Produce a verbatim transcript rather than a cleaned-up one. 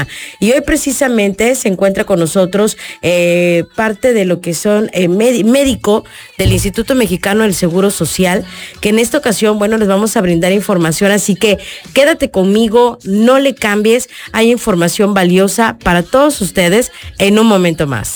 programa. Y hoy precisamente se encuentra con nosotros eh, parte de lo que son eh, médico del Instituto Mexicano del Seguro Social, que en esta ocasión, bueno, les vamos a brindar información, así que quédate conmigo, no le cambies, hay información valiosa para todos ustedes en un momento más.